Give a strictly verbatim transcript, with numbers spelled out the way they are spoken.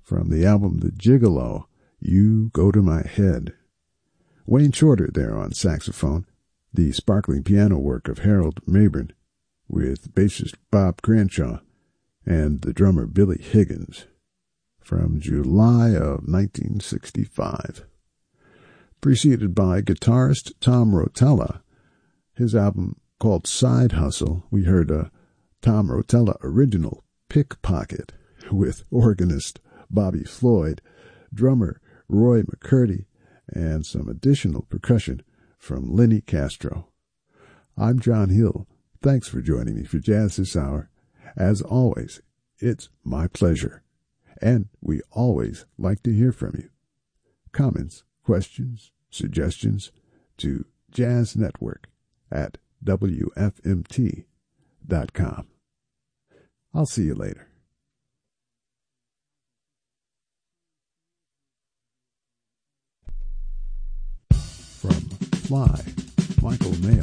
From the album The Gigolo, You Go to My Head. Wayne Shorter there on saxophone, the sparkling piano work of Harold Mabern, with bassist Bob Cranshaw and the drummer Billy Higgins, from July of nineteen sixty-five. Preceded by guitarist Tom Rotella. His album called Side Hustle, we heard a Tom Rotella original, Pickpocket, with organist Bobby Floyd, drummer Roy McCurdy, and some additional percussion from Lenny Castro. I'm John Hill. Thanks for joining me for Jazz This Hour. As always, it's my pleasure. And we always like to hear from you. Comments, questions, suggestions to Jazz Network at W F M T dot com. I'll see you later. From Fly, Michael Mayo.